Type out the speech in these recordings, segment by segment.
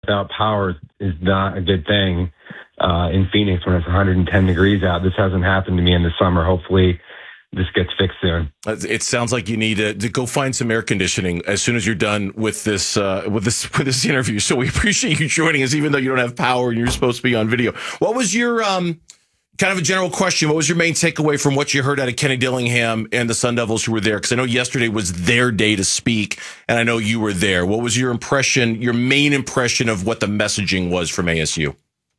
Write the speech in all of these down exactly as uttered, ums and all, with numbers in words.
without power is not a good thing uh, in Phoenix when it's one hundred ten degrees out. This hasn't happened to me in the summer. Hopefully this gets fixed soon. It sounds like you need to, to go find some air conditioning as soon as you're done with this uh, with this with this interview. So we appreciate you joining us, even though you don't have power and you're supposed to be on video. What was your um, kind of a general question? What was your main takeaway from what you heard out of Kenny Dillingham and the Sun Devils who were there? Because I know yesterday was their day to speak, and I know you were there. What was your impression, your main impression of what the messaging was from A S U?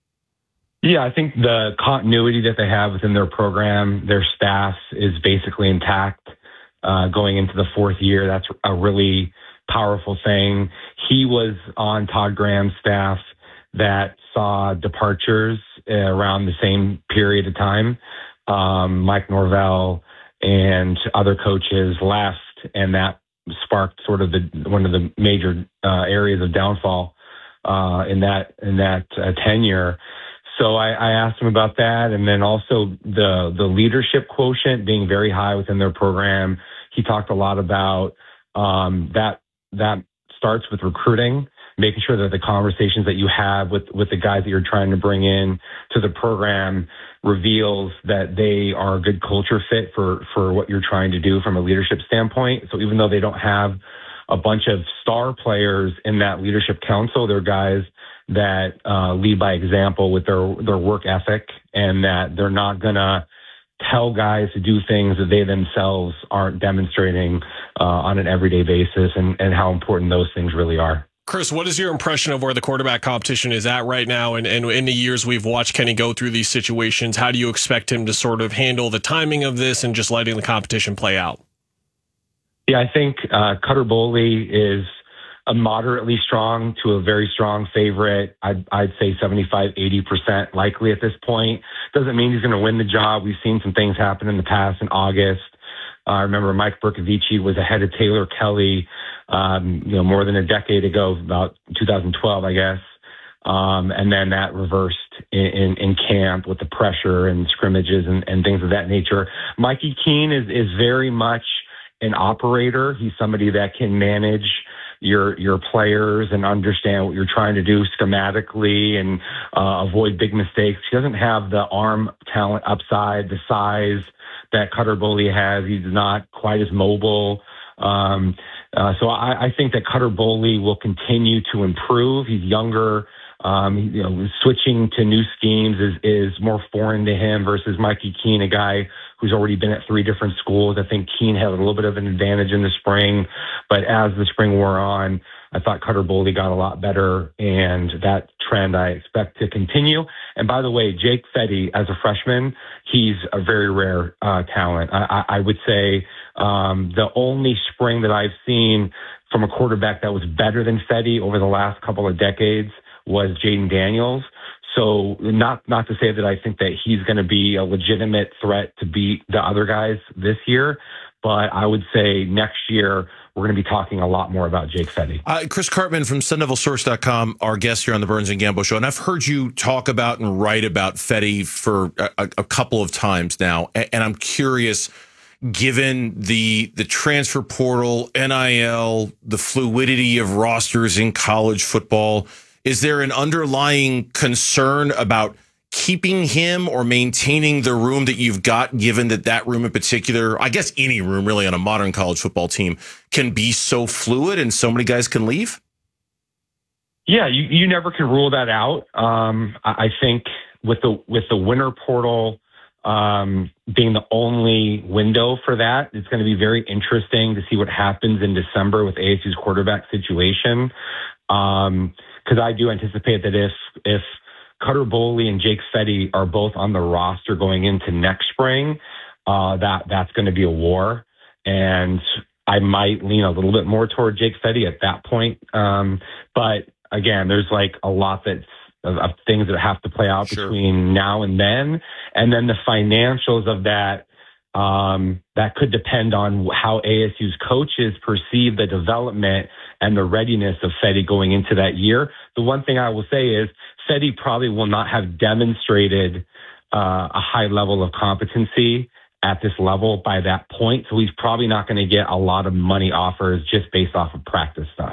Yeah, I think the continuity that they have within their program, their staff is basically intact uh, going into the fourth year. That's a really powerful thing. He was on Todd Graham's staff that saw departures uh, around the same period of time. Um, Mike Norvell and other coaches left, and that sparked sort of the one of the major uh, areas of downfall uh, in that in that uh, tenure. So I, I asked him about that, and then also the the leadership quotient being very high within their program. He talked a lot about um, that. That starts with recruiting, making sure that the conversations that you have with with the guys that you're trying to bring in to the program reveals that they are a good culture fit for for what you're trying to do from a leadership standpoint. So even though they don't have a bunch of star players in that leadership council, they're guys that uh, lead by example with their, their work ethic, and that they're not going to tell guys to do things that they themselves aren't demonstrating uh, on an everyday basis, and, and how important those things really are. Chris, what is your impression of where the quarterback competition is at right now? And, and in the years we've watched Kenny go through these situations, how do you expect him to sort of handle the timing of this and just letting the competition play out? Yeah, I think uh, Cutter Boley is a moderately strong to a very strong favorite. I'd, I'd say seventy-five, eighty percent likely at this point. Doesn't mean he's going to win the job. We've seen some things happen in the past in August. Uh, I remember Mike Bercovici was ahead of Taylor Kelly, um, you know, more than a decade ago, about two thousand twelve, I guess. Um, and then that reversed in, in, in camp with the pressure and scrimmages and, and things of that nature. Mikey Keene is, is very much an operator. He's somebody that can manage your your players and understand what you're trying to do schematically and uh, avoid big mistakes. He doesn't have the arm talent upside, the size that Cutter Boley has. He's not quite as mobile. Um, uh, so I, I think that Cutter Boley will continue to improve. He's younger. Um, you know, switching to new schemes is, is more foreign to him versus Mikey Keene, a guy who's already been at three different schools. I think Keene had a little bit of an advantage in the spring, but as the spring wore on, I thought Cutter Boley got a lot better, and that trend I expect to continue. And by the way, Jake Fetty, as a freshman, he's a very rare uh, talent. I, I, I would say um, the only spring that I've seen from a quarterback that was better than Fetty over the last couple of decades was Jaden Daniels. So not not to say that I think that he's going to be a legitimate threat to beat the other guys this year, but I would say next year we're going to be talking a lot more about Jake Fetty. Uh, Chris Karpman from Sun Devil Source dot com, our guest here on the Burns and Gambo Show, and I've heard you talk about and write about Fetty for a, a couple of times now, and, and I'm curious, given the the transfer portal, N I L, the fluidity of rosters in college football, is there an underlying concern about keeping him or maintaining the room that you've got, given that that room in particular, I guess any room really on a modern college football team, can be so fluid and so many guys can leave? Yeah, you, you never can rule that out. Um, I, I think with the with the winter portal um, being the only window for that, it's going to be very interesting to see what happens in December with A S U's quarterback situation. Um, Because I do anticipate that if if Cutter Boley and Jake Fetty are both on the roster going into next spring, uh, that that's going to be a war, and I might lean a little bit more toward Jake Fetty at that point. Um, but again, there's like a lot that's of, of things that have to play out Sure. between now and then, and then the financials of that. Um, that could depend on how A S U's coaches perceive the development and the readiness of Fetty going into that year. The one thing I will say is Fetty probably will not have demonstrated uh, a high level of competency at this level by that point. So he's probably not going to get a lot of money offers just based off of practice stuff.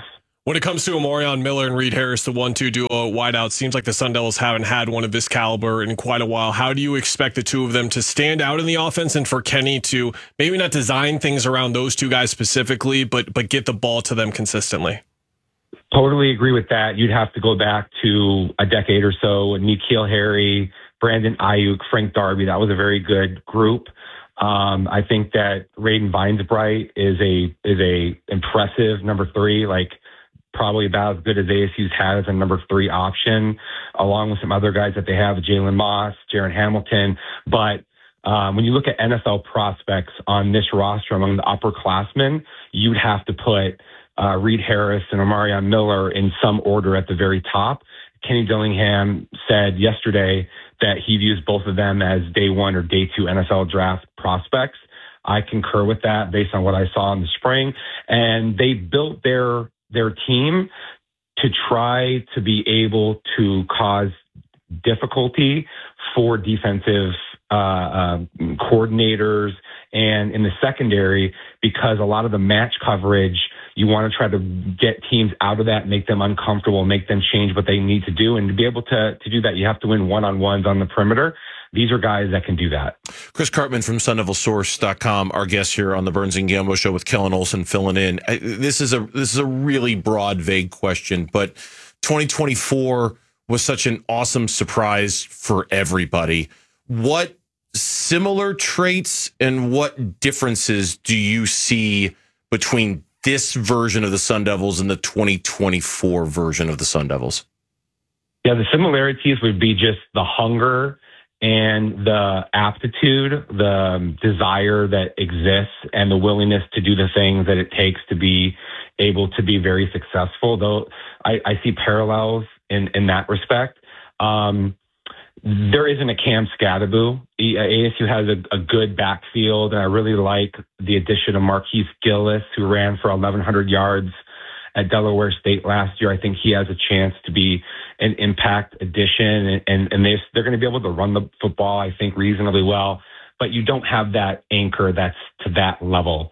When it comes to Omarion Miller and Reed Harris, the one two duo wideout, seems like the Sun Devils haven't had one of this caliber in quite a while. How do you expect the two of them to stand out in the offense, and for Kenny to maybe not design things around those two guys specifically, but but get the ball to them consistently? Totally agree with that. You'd have to go back to a decade or so. N'Keal Harry, Brandon Ayuk, Frank Darby. That was a very good group. Um, I think that Raiden Vinesbright is a is a impressive number three. Like, probably about as good as A S U's had as a number three option, along with some other guys that they have, Jalen Moss, Jaron Hamilton. But um, when you look at N F L prospects on this roster among the upperclassmen, you'd have to put uh, Reed Harris and Omarion Miller in some order at the very top. Kenny Dillingham said yesterday that he views both of them as day one or day two N F L draft prospects. I concur with that based on what I saw in the spring. And they built their their team to try to be able to cause difficulty for defensive uh, uh, coordinators and in the secondary, because a lot of the match coverage, you want to try to get teams out of that, make them uncomfortable, make them change what they need to do. And to be able to, to do that, you have to win one-on-ones on the perimeter. These are guys that can do that. Chris Karpman from Sun Devil Source dot com, our guest here on the Burns and Gambo Show with Kellen Olson filling in. This is a this is a really broad, vague question, but twenty twenty-four was such an awesome surprise for everybody. What similar traits and what differences do you see between this version of the Sun Devils and the twenty twenty-four version of the Sun Devils? Yeah, the similarities would be just the hunger and the aptitude, the desire that exists, and the willingness to do the things that it takes to be able to be very successful. Though I, I see parallels in, in that respect. Um, there isn't a Cam Scadaboo. A S U has a, a good backfield, and I really like the addition of Marquise Gillis, who ran for eleven hundred yards at Delaware State last year. I think he has a chance to be an impact addition, and, and, and they're, they're going to be able to run the football, I think, reasonably well. But you don't have that anchor that's to that level.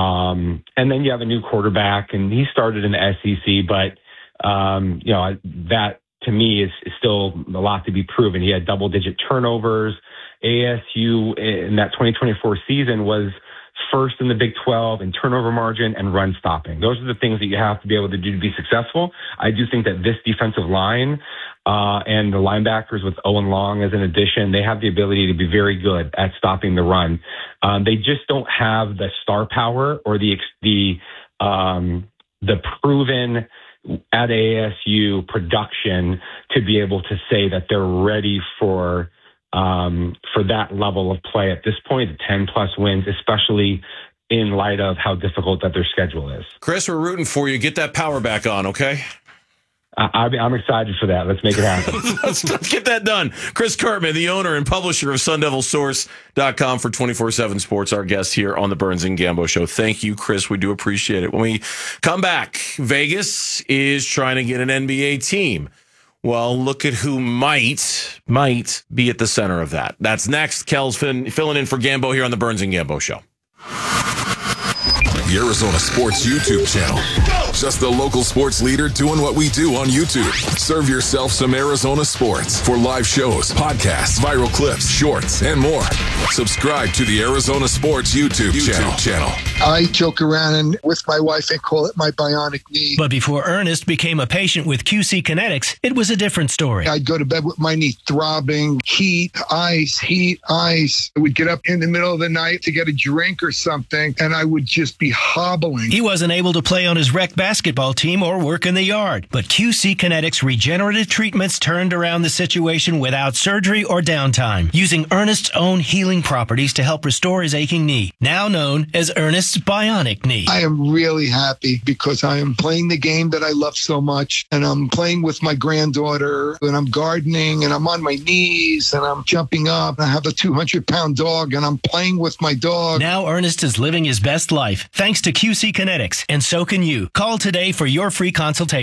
Um, and then you have a new quarterback, and he started in the S E C, but, um, you know, that to me is, is still a lot to be proven. He had double-digit turnovers. A S U in that twenty twenty-four season was first in the Big twelve in turnover margin and run stopping. Those are the things that you have to be able to do to be successful. I do think that this defensive line uh, and the linebackers with Owen Long as an addition, they have the ability to be very good at stopping the run. Um, they just don't have the star power or the the um, the proven at A S U production to be able to say that they're ready for Um, for that level of play at this point, the ten plus wins, especially in light of how difficult that their schedule is. Chris, we're rooting for you. Get that power back on, okay? I, I'm excited for that. Let's make it happen. let's, let's get that done. Chris Karpman, the owner and publisher of Sun Devil Source dot com for twenty-four seven Sports, our guest here on the Burns and Gambo Show. Thank you, Chris. We do appreciate it. When we come back, Vegas is trying to get an N B A team. Well, look at who might, might be at the center of that. That's next. Kel's fin- filling in for Gambo here on the Burns and Gambo Show. The Arizona Sports YouTube channel. Just the local sports leader doing what we do on YouTube. Serve yourself some Arizona sports for live shows, podcasts, viral clips, shorts, and more. Subscribe to the Arizona Sports YouTube, YouTube channel. channel. I joke around and with my wife and call it my bionic knee. But before Ernest became a patient with Q C Kinetics, it was a different story. I'd go to bed with my knee throbbing, heat, ice, heat, ice. I would get up in the middle of the night to get a drink or something, and I would just be hobbling. He wasn't able to play on his rec basketball team or work in the yard. But Q C Kinetics regenerative treatments turned around the situation without surgery or downtime, using Ernest's own healing properties to help restore his aching knee, now known as Ernest's bionic knee. I am really happy because I am playing the game that I love so much, and I'm playing with my granddaughter, and I'm gardening, and I'm on my knees, and I'm jumping up. I have a two hundred pound dog, and I'm playing with my dog. Now Ernest is living his best life, thanks to Q C Kinetics, and so can you. Call today for your free consultation.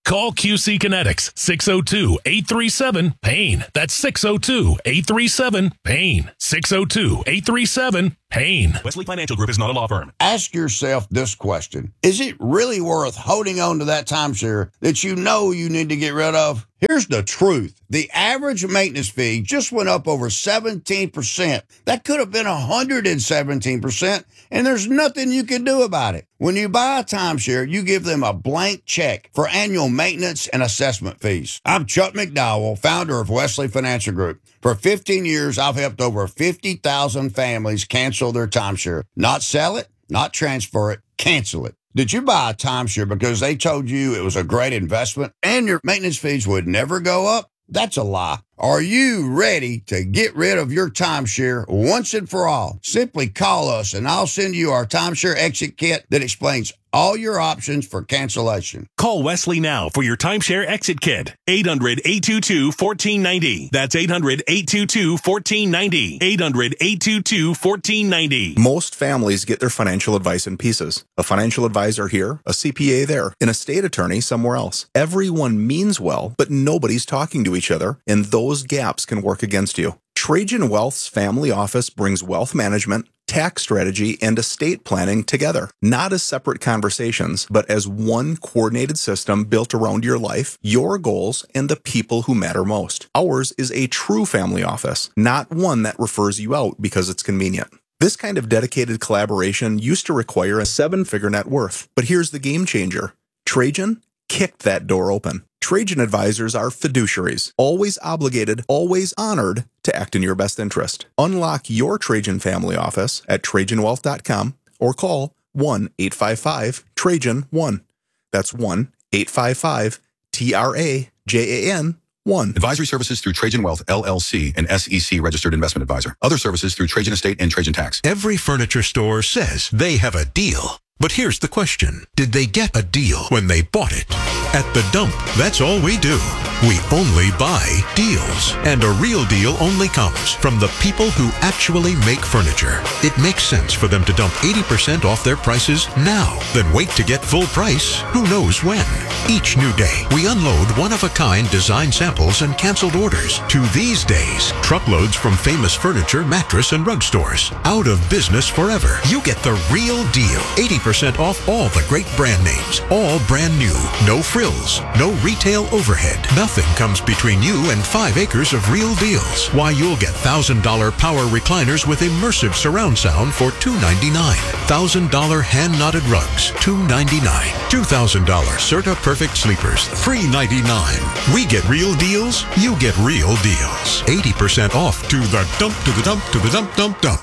Call Q C Kinetics, six oh two, eight three seven, PAIN. That's six oh two, eight three seven, PAIN. six oh two, eight three seven, PAIN. Wesley Financial Group is not a law firm. Ask yourself this question. Is it really worth holding on to that timeshare that you know you need to get rid of? Here's the truth. The average maintenance fee just went up over seventeen percent. That could have been one hundred seventeen percent, and there's nothing you can do about it. When you buy a timeshare, you give them a blank check for annual maintenance and assessment fees. I'm Chuck McDowell, founder of Wesley Financial Group. For fifteen years, I've helped over fifty thousand families cancel their timeshare. Not sell it, not transfer it, cancel it. Did you buy a timeshare because they told you it was a great investment and your maintenance fees would never go up? That's a lie. Are you ready to get rid of your timeshare once and for all? Simply call us and I'll send you our timeshare exit kit that explains all your options for cancellation. Call Wesley now for your timeshare exit kit. eight hundred, eight two two, one four nine zero. That's eight hundred, eight two two, one four nine zero. eight hundred, eight two two, one four nine zero. Most families get their financial advice in pieces. A financial advisor here, a C P A there, an estate attorney somewhere else. Everyone means well, but nobody's talking to each other, and those gaps can work against you. Trajan Wealth's family office brings wealth management, tax strategy, and estate planning together, not as separate conversations, but as one coordinated system built around your life, your goals, and the people who matter most. Ours is a true family office, not one that refers you out because it's convenient. This kind of dedicated collaboration used to require a seven-figure net worth, but here's the game changer. Trajan kicked that door open. Trajan advisors are fiduciaries, always obligated, always honored to act in your best interest. Unlock your Trajan family office at Trajan Wealth dot com or call one eight five five Trajan one. That's one eight five five T R A J A N one. Advisory services through Trajan Wealth, L L C, an S E C registered investment advisor. Other services through Trajan Estate and Trajan Tax. Every furniture store says they have a deal. But here's the question. Did they get a deal when they bought it? At The Dump, that's all we do. We only buy deals. And a real deal only comes from the people who actually make furniture. It makes sense for them to dump eighty percent off their prices now, then wait to get full price who knows when. Each new day, we unload one-of-a-kind design samples and canceled orders. To these days, truckloads from famous furniture, mattress, and rug stores. Out of business forever. You get the real deal. eighty percent off all the great brand names. All brand new. No frills. No retail overhead. Nothing comes between you and five acres of real deals. Why, you'll get one thousand dollars power recliners with immersive surround sound for two hundred ninety-nine dollars. one thousand dollars hand-knotted rugs, two hundred ninety-nine dollars. two thousand dollars Serta Perfect sleepers, three hundred ninety-nine dollars. We get real deals, you get real deals. eighty percent off to the dump, to the dump, to the dump, dump, dump.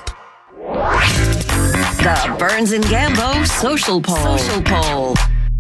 The Burns and Gambo Social Poll. Social Poll.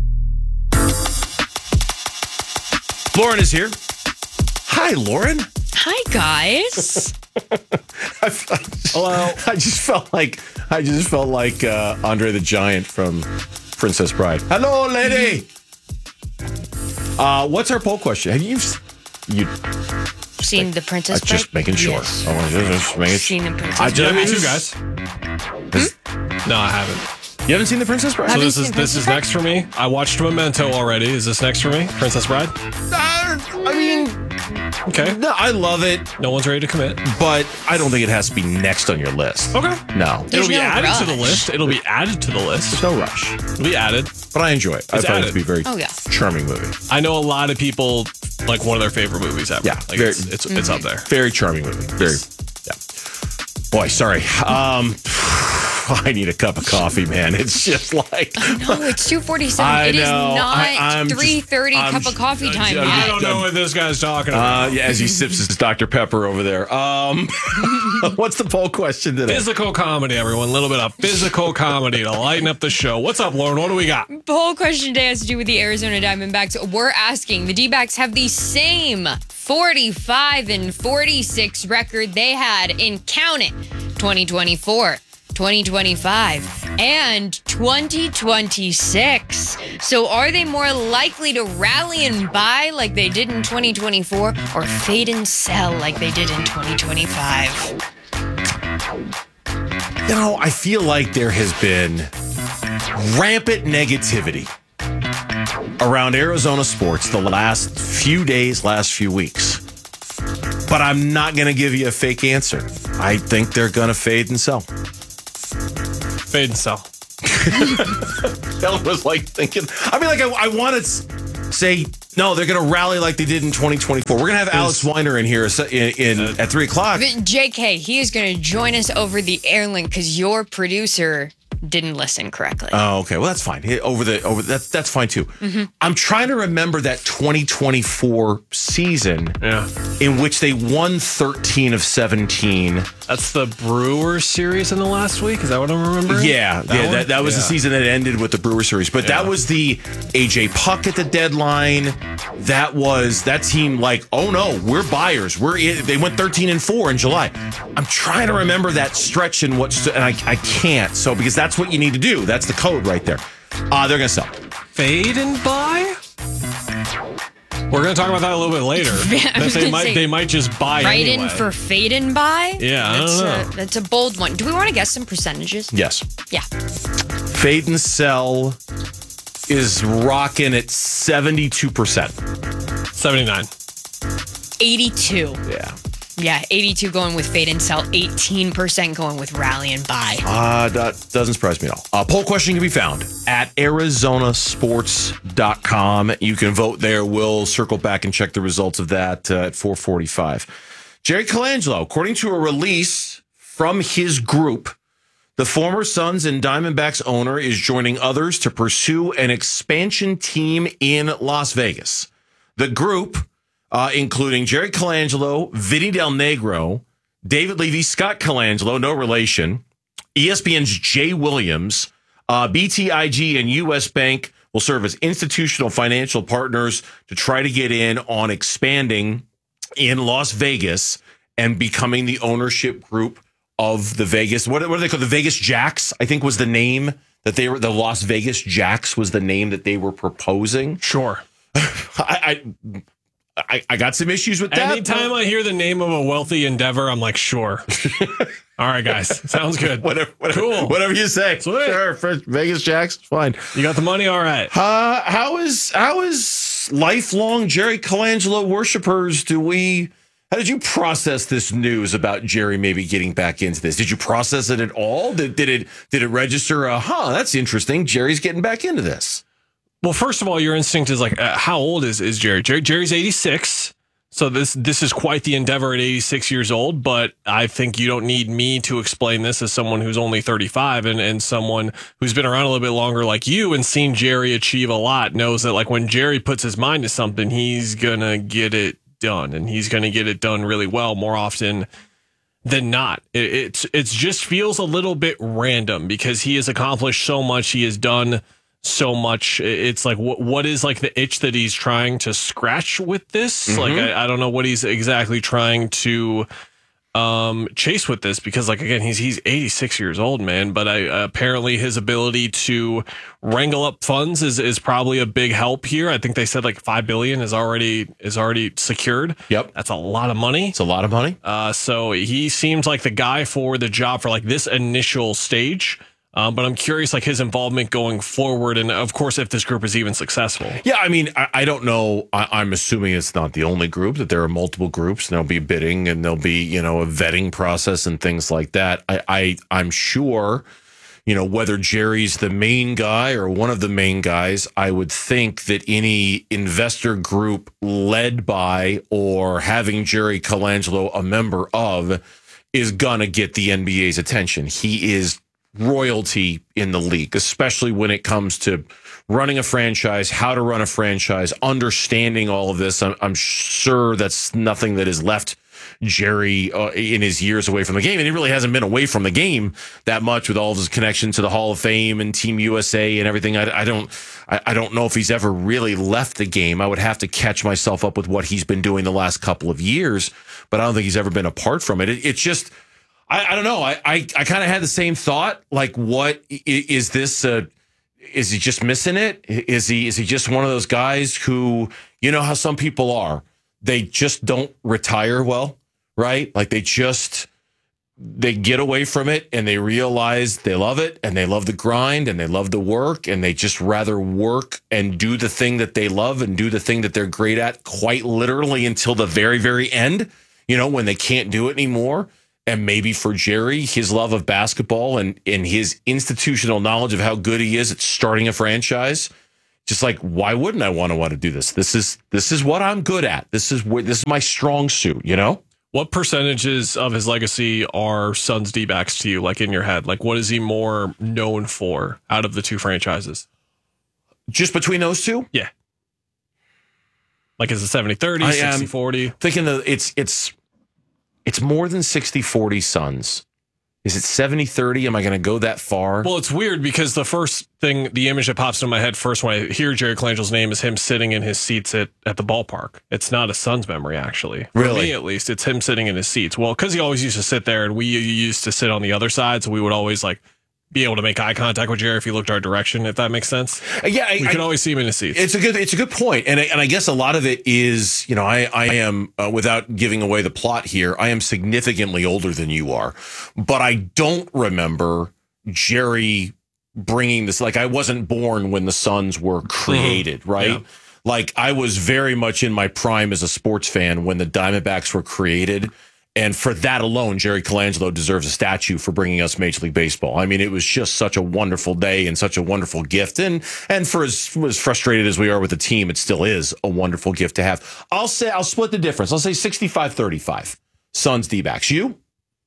Lauren is here. Hi, Lauren. Hi, guys. I, Hello. I just felt like I just felt like uh, Andre the Giant from Princess Bride. Hello, lady. Uh, what's our poll question? Have you you seen the Princess Bride? Just making sure. Yes. I want to just making seen the Princess I Bride. just, me too, guys. Hmm? No, I haven't. You haven't seen the Princess Bride? So Haven't this is seen this is Princess next for me. I watched Memento already. Is this next for me? Princess Bride? Uh, I mean, Okay. no, I love it, No one's ready to commit. but I don't think it has to be next on your list. Okay. No, There's It'll be no added to the rush. list. It'll be added to the list. there's no rush. It'll be added. But I enjoy it. I It's find it added. to be a very Oh, yes. charming movie. I know a lot of people like one of their favorite movies ever. Yeah, Like very- it's it's, it's up there. Very charming movie. Very, yeah. Boy, sorry. Um, I need a cup of coffee, man. It's just like No, it's two forty-seven. I It is know. not I- I'm just- three thirty I'm cup of j- coffee time I'm- I yet. don't know what this guy's talking about. Uh, yeah, as he sips his Doctor Pepper over there. Um, what's the poll question today? Physical comedy, everyone. A little bit of physical comedy to lighten up the show. What's up, Lauren? What do we got? The whole question today has to do with the Arizona Diamondbacks. We're asking, the D-backs have the same forty-five and forty-six record they had in, count it, twenty twenty-four, twenty twenty-five, and twenty twenty-six. So are they more likely to rally and buy like they did in twenty twenty-four or fade and sell like they did in twenty twenty-five? You know, I feel like there has been rampant negativity around Arizona sports the last few days, last few weeks. But I'm not going to give you a fake answer. I think they're going to fade and sell. Fade and sell. Ellen was like thinking, I mean, like, I, I want to say, no, they're going to rally like they did in twenty twenty-four. We're going to have Alex Weiner in here in, in at three o'clock. J K, he is going to join us over the air link because your producer didn't listen correctly. Oh, okay. Well, that's fine. Over the over that's that's fine too. Mm-hmm. I'm trying to remember that twenty twenty-four season yeah. in which they won thirteen of seventeen. That's the Brewers series in the last week. Is that what I'm remembering? Yeah, that yeah. That, that was yeah. the season that ended with the Brewer series. But yeah. that was the A J Puck at the deadline. That was that team. Like, oh no, we're buyers. We're in, they went thirteen and four in July. I'm trying to remember that stretch and what, and I I can't. So because that's what you need to do. That's the code right there. Uh, they're gonna sell. Fade and buy. We're going to talk about that a little bit later. That they might say, they might just buy right anyway. in for fade and buy? Yeah, I that's don't know. A, that's a bold one. Do we want to guess some percentages? Yes. Yeah. Fade and sell is rocking at seventy-two percent. seventy-nine. eighty-two. Yeah. Yeah, eighty-two going with fade and sell, eighteen percent going with rally and buy. Uh, that doesn't surprise me at all. Uh, poll question can be found at arizona sports dot com. You can vote there. We'll circle back and check the results of that uh, at four forty-five. Jerry Colangelo, according to a release from his group, the former Suns and Diamondbacks owner is joining others to pursue an expansion team in Las Vegas. The group, Uh, including Jerry Colangelo, Vinny Del Negro, David Levy, Scott Colangelo, no relation, E S P N's Jay Williams, uh, B T I G, and U S Bank will serve as institutional financial partners to try to get in on expanding in Las Vegas and becoming the ownership group of the Vegas. What, what are they called? The Vegas Jacks, I think, was the name that they were. The Las Vegas Jacks was the name that they were proposing. Sure. I. I I, I got some issues with that. Anytime I hear the name of a wealthy endeavor, I'm like, sure. All right, guys. Sounds good. whatever, whatever, cool. Whatever you say. Sweet. Sure. For Vegas Jacks, fine. You got the money? All right. Uh, how is how is lifelong Jerry Colangelo worshipers? Do we? How did you process this news about Jerry maybe getting back into this? Did you process it at all? Did, did it did it register? Uh, huh, that's interesting. Jerry's getting back into this. Well, first of all, your instinct is like, uh, how old is, is Jerry? Jerry? Jerry's eighty-six. So this this is quite the endeavor at eighty-six years old. But I think you don't need me to explain this as someone who's only thirty-five and, and someone who's been around a little bit longer like you and seen Jerry achieve a lot knows that like when Jerry puts his mind to something, he's going to get it done. And he's going to get it done really well more often than not. It, it's it's just feels a little bit random because he has accomplished so much. He has done so much. It's like, what what is like the itch that he's trying to scratch with this? Mm-hmm. Like, I, I don't know what he's exactly trying to um, chase with this because, like, again, he's he's eighty-six years old, man. But I, apparently his ability to wrangle up funds is is probably a big help here. I think they said like five billion is already is already secured. Yep, that's a lot of money. It's a lot of money. Uh, so he seems like the guy for the job for like this initial stage. Um, but I'm curious, like his involvement going forward, and of course, if this group is even successful. Yeah, I mean, I, I don't know. I, I'm assuming it's not the only group; that there are multiple groups, and there'll be bidding, and there'll be, you know, a vetting process and things like that. I, I I'm sure, you know, whether Jerry's the main guy or one of the main guys, I would think that any investor group led by or having Jerry Colangelo a member of is gonna get the N B A's attention. He is royalty in the league, especially when it comes to running a franchise, how to run a franchise, understanding all of this. I'm, I'm sure that's nothing that has left Jerry uh, in his years away from the game. And he really hasn't been away from the game that much with all of his connection to the Hall of Fame and Team U S A and everything. I, I don't, I, I don't know if he's ever really left the game. I would have to catch myself up with what he's been doing the last couple of years, but I don't think he's ever been apart from it. it it's just, I, I don't know. I, I, I kind of had the same thought. Like, what is this? Uh, is he just missing it? Is he is he just one of those guys who, you know how some people are? They just don't retire well, right? Like they just they get away from it and they realize they love it and they love the grind and they love the work and they just rather work and do the thing that they love and do the thing that they're great at quite literally until the very, very end, you know, when they can't do it anymore. And maybe for Jerry, his love of basketball and, and his institutional knowledge of how good he is at starting a franchise, just like, why wouldn't I want to want to do this? This is this is what I'm good at. This is where this is my strong suit, you know? What percentages of his legacy are Suns D-backs to you, like in your head? Like, what is he more known for out of the two franchises? Just between those two? Yeah. Like, is it seventy thirty, sixty forty? Thinking that it's it's it's more than sixty forty Suns. Is it seventy thirty? Am I going to go that far? Well, it's weird because the first thing, the image that pops into my head first when I hear Jerry Colangelo's name is him sitting in his seats at, at the ballpark. It's not a Suns memory, actually. For Really? me, at least, it's him sitting in his seats. Well, because he always used to sit there, and we used to sit on the other side, so we would always, like, be able to make eye contact with Jerry if he looked our direction, if that makes sense. Yeah, I, we could I, always see him in his seats. It's a good, it's a good point, and I, and I guess a lot of it is, you know, I I am uh, without giving away the plot here, I am significantly older than you are, but I don't remember Jerry bringing this. Like, I wasn't born when the Suns were created, mm-hmm. right? Yeah. Like, I was very much in my prime as a sports fan when the Diamondbacks were created. And for that alone, Jerry Colangelo deserves a statue for bringing us Major League Baseball. I mean, it was just such a wonderful day and such a wonderful gift. And and for as, as frustrated as we are with the team, it still is a wonderful gift to have. I'll say I'll split the difference. I'll say sixty-five thirty-five. Suns D-backs. You?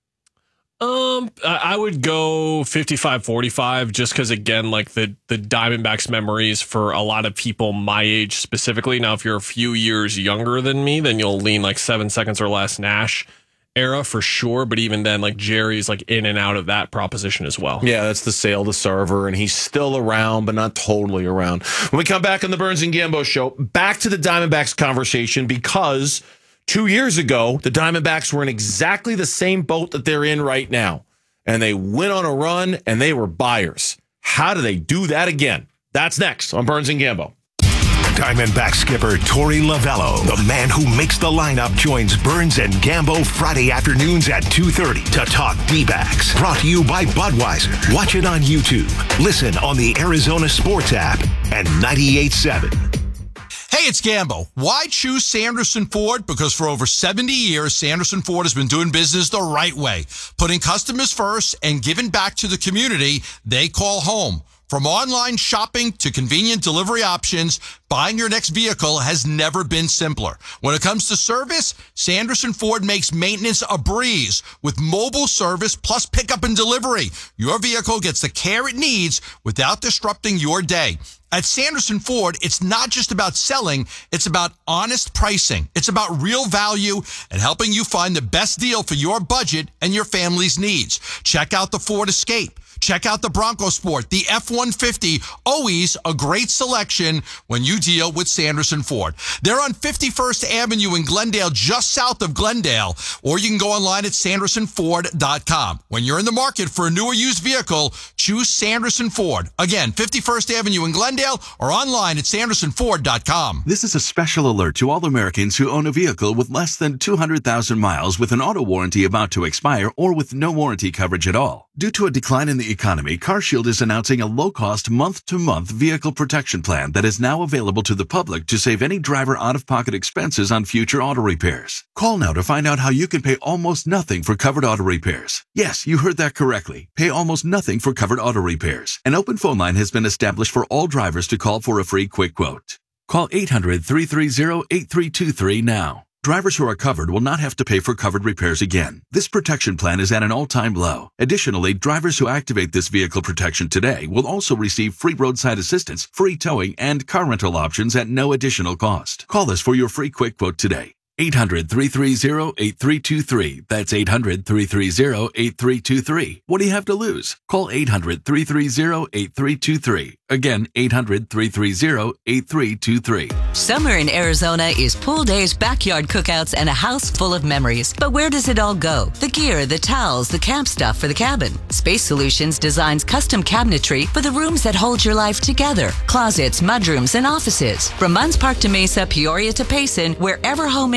Um, I would go fifty-five forty-five just because, again, like the, the Diamondbacks memories for a lot of people my age specifically. Now, if you're a few years younger than me, then you'll lean like seven seconds or less Nash era for sure, but even then, like, Jerry's like in and out of that proposition as well. Yeah, that's the sale to server, and he's still around, but not totally around. When we come back on the Burns and Gambo show, back to the Diamondbacks conversation, because two years ago, the Diamondbacks were in exactly the same boat that they're in right now, and they went on a run, and they were buyers. How do they do that again? That's next on Burns and Gambo. Diamondback skipper Torey Lovello, the man who makes the lineup, joins Burns and Gambo Friday afternoons at two thirty to talk D-backs. Brought to you by Budweiser. Watch it on YouTube. Listen on the Arizona Sports app and ninety-eight point seven. Hey, it's Gambo. Why choose Sanderson Ford? Because for over seventy years, Sanderson Ford has been doing business the right way, putting customers first and giving back to the community they call home. From online shopping to convenient delivery options, buying your next vehicle has never been simpler. When it comes to service, Sanderson Ford makes maintenance a breeze with mobile service plus pickup and delivery. Your vehicle gets the care it needs without disrupting your day. At Sanderson Ford, it's not just about selling, it's about honest pricing. It's about real value and helping you find the best deal for your budget and your family's needs. Check out the Ford Escape. Check out the Bronco Sport, the F one fifty, always a great selection when you deal with Sanderson Ford. They're on fifty-first Avenue in Glendale, just south of Glendale, or you can go online at sanderson ford dot com. When you're in the market for a new or used vehicle, choose Sanderson Ford. Again, fifty-first Avenue in Glendale or online at sanderson ford dot com. This is a special alert to all Americans who own a vehicle with less than two hundred thousand miles with an auto warranty about to expire or with no warranty coverage at all. Due to a decline in the economy, CarShield is announcing a low-cost month-to-month vehicle protection plan that is now available to the public to save any driver out-of-pocket expenses on future auto repairs. Call now to find out how you can pay almost nothing for covered auto repairs. Yes, you heard that correctly. Pay almost nothing for covered auto repairs. An open phone line has been established for all drivers to call for a free quick quote. Call eight hundred, three three zero, eight three two three now. Drivers who are covered will not have to pay for covered repairs again. This protection plan is at an all-time low. Additionally, drivers who activate this vehicle protection today will also receive free roadside assistance, free towing, and car rental options at no additional cost. Call us for your free quick quote today. eight hundred, three three zero, eight three two three. That's eight hundred, three three zero, eight three two three. What do you have to lose? Call eight hundred, three three zero, eight three two three. Again, eight hundred, three three zero, eight three two three. Summer in Arizona is pool days, backyard cookouts, and a house full of memories. But where does it all go? The gear, the towels, the camp stuff for the cabin. Space Solutions designs custom cabinetry for the rooms that hold your life together. Closets, mudrooms, and offices. From Munns Park to Mesa, Peoria to Payson, wherever home is,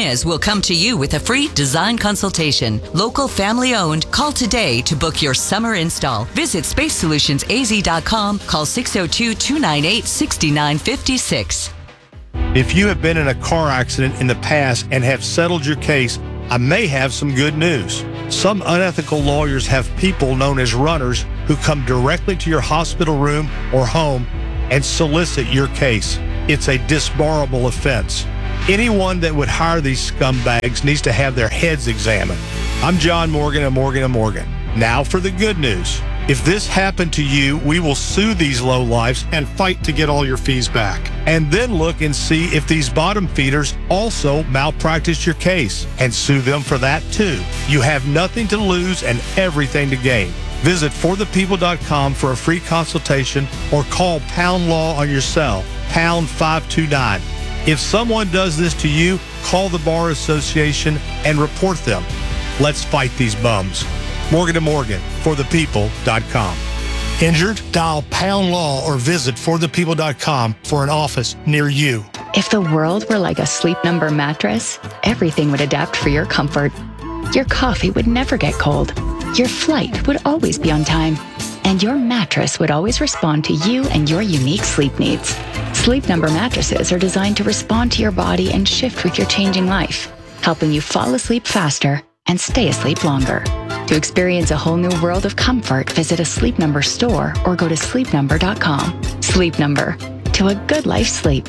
Martinez will come to you with a free design consultation. Local family owned. Call today to book your summer install. Visit space solutions a z dot com. Call six oh two, two nine eight, six nine five six. If you have been in a car accident in the past and have settled your case, I may have some good news. Some unethical lawyers have people known as runners who come directly to your hospital room or home and solicit your case. It's a disbarable offense. Anyone that would hire these scumbags needs to have their heads examined. I'm John Morgan of Morgan and Morgan. Now for the good news. If this happened to you, we will sue these lowlifes and fight to get all your fees back. And then look and see if these bottom feeders also malpracticed your case and sue them for that too. You have nothing to lose and everything to gain. Visit for the people dot com for a free consultation or call Pound Law on your cell, pound five two nine. If someone does this to you, call the Bar Association and report them. Let's fight these bums. Morgan and Morgan, for the people dot com. Injured? Dial Pound Law or visit for the people dot com for an office near you. If the world were like a Sleep Number mattress, everything would adapt for your comfort. Your coffee would never get cold. Your flight would always be on time. And your mattress would always respond to you and your unique sleep needs. Sleep Number mattresses are designed to respond to your body and shift with your changing life, helping you fall asleep faster and stay asleep longer. To experience a whole new world of comfort, visit a Sleep Number store or go to sleep number dot com. Sleep Number, to a good life sleep.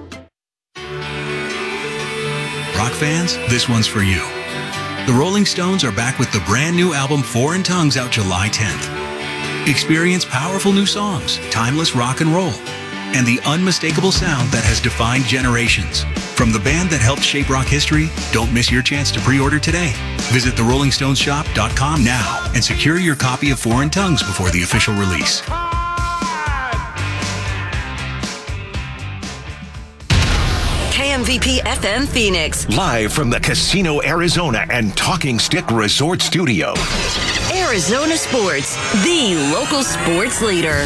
Rock fans, this one's for you. The Rolling Stones are back with the brand new album Foreign Tongues out July tenth. Experience powerful new songs, timeless rock and roll, and the unmistakable sound that has defined generations. From the band that helped shape rock history, don't miss your chance to pre-order today. Visit the rolling stones shop dot com now and secure your copy of Foreign Tongues before the official release. K M V P F M Phoenix. Live from the Casino Arizona and Talking Stick Resort Studio. Arizona Sports, the local sports leader.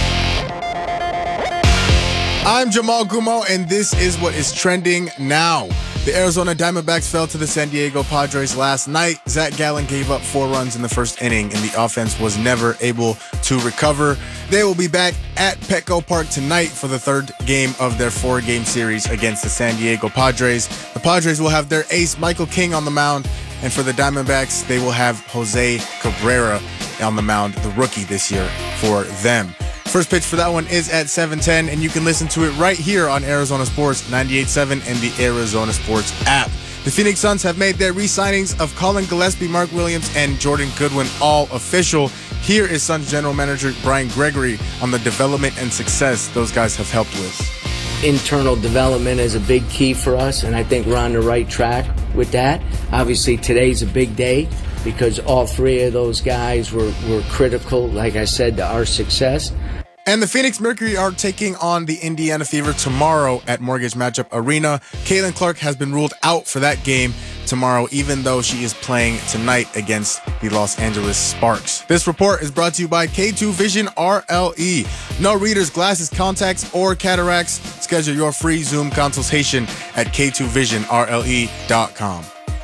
I'm Jamal Gumo, and this is what is trending now. The Arizona Diamondbacks fell to the San Diego Padres last night. Zach Gallen gave up four runs in the first inning, and the offense was never able to recover. They will be back at Petco Park tonight for the third game of their four-game series against the San Diego Padres. The Padres will have their ace, Michael King, on the mound, and for the Diamondbacks, they will have Jose Cabrera on the mound, the rookie this year for them. First pitch for that one is at seven ten, and you can listen to it right here on Arizona Sports ninety-eight point seven and the Arizona Sports app. The Phoenix Suns have made their re-signings of Colin Gillespie, Mark Williams, and Jordan Goodwin all official. Here is Suns General Manager Brian Gregory on the development and success those guys have helped with. Internal development is a big key for us, and I think we're on the right track with that. Obviously, today's a big day because all three of those guys were, were critical, like I said, to our success. And the Phoenix Mercury are taking on the Indiana Fever tomorrow at Mortgage Matchup Arena. Caitlin Clark has been ruled out for that game tomorrow, even though she is playing tonight against the Los Angeles Sparks. This report is brought to you by K two Vision R L E. No readers, glasses, contacts, or cataracts. Schedule your free Zoom consultation at K two vision R L E dot com.